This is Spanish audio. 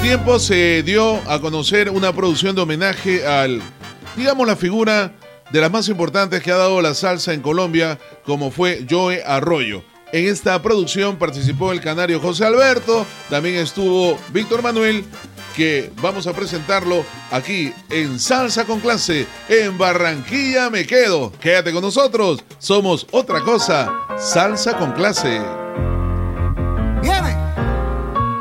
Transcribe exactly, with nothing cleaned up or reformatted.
tiempo se dio a conocer una producción de homenaje al, digamos, la figura de las más importantes que ha dado la salsa en Colombia, como fue Joe Arroyo. En esta producción participó el canario José Alberto, también estuvo Víctor Manuel, que vamos a presentarlo aquí en Salsa con Clase, en Barranquilla Me Quedo. Quédate con nosotros, somos Otra Cosa, Salsa con Clase. Viene.